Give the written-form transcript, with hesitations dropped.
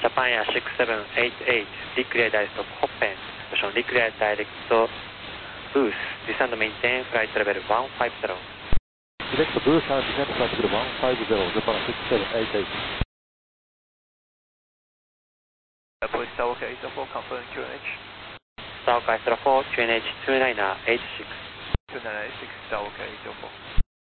Japan Air 6788, declare direct of Hoppen, station declare direct booth, descend maintain flight level 150. Direct booth and descend flight level 150, Japan 6788. Police Tower 804, confirm QNH. Tower 804, QNH 2986. 2986, Tower 804.